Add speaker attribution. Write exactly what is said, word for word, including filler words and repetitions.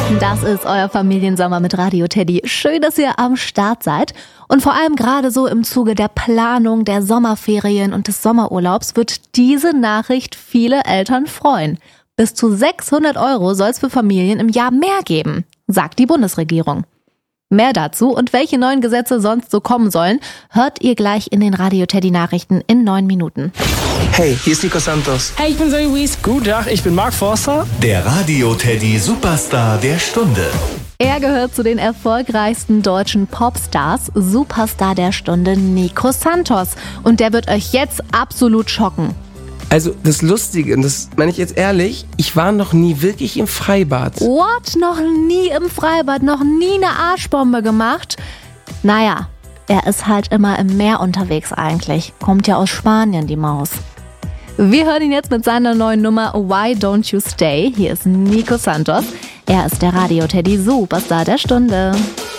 Speaker 1: Das ist euer Familiensommer mit Radio Teddy. Schön, dass ihr am Start seid. Und vor allem gerade so im Zuge der Planung der Sommerferien und des Sommerurlaubs wird diese Nachricht viele Eltern freuen. Bis zu sechshundert Euro soll es für Familien im Jahr mehr geben, sagt die Bundesregierung. Mehr dazu und welche neuen Gesetze sonst so kommen sollen, hört ihr gleich in den Radio Teddy Nachrichten in neun Minuten.
Speaker 2: Hey, hier ist Nico Santos.
Speaker 3: Hey, ich bin Zoe Wies.
Speaker 4: Guten Tag, ich bin Mark Forster.
Speaker 5: Der Radio Teddy Superstar der Stunde.
Speaker 1: Er gehört zu den erfolgreichsten deutschen Popstars, Superstar der Stunde Nico Santos. Und der wird euch jetzt absolut schocken.
Speaker 2: Also das Lustige, und das meine ich jetzt ehrlich, ich war noch nie wirklich im Freibad.
Speaker 1: What? Noch nie im Freibad? Noch nie eine Arschbombe gemacht? Naja, er ist halt immer im Meer unterwegs eigentlich. Kommt ja aus Spanien, die Maus. Wir hören ihn jetzt mit seiner neuen Nummer Why Don't You Stay. Hier ist Nico Santos. Er ist der Radio Teddy Superstar der Stunde.